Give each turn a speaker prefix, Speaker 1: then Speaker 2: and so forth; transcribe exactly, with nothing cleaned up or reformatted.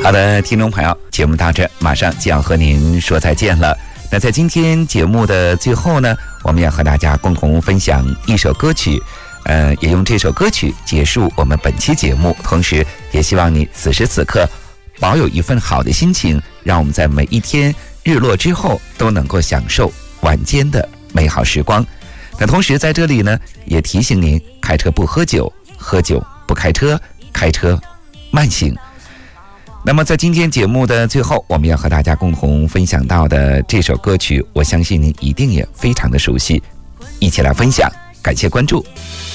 Speaker 1: 好的，听众朋友，节目到这马上就要和您说再见了。那在今天节目的最后呢，我们要和大家共同分享一首歌曲，呃，也用这首歌曲结束我们本期节目。同时，也希望你此时此刻保有一份好的心情，让我们在每一天日落之后都能够享受晚间的美好时光。那同时在这里呢，也提醒您开车不喝酒，喝酒不开车，开车慢行。那么在今天节目的最后，我们要和大家共同分享到的这首歌曲，我相信您一定也非常的熟悉，一起来分享，感谢关注。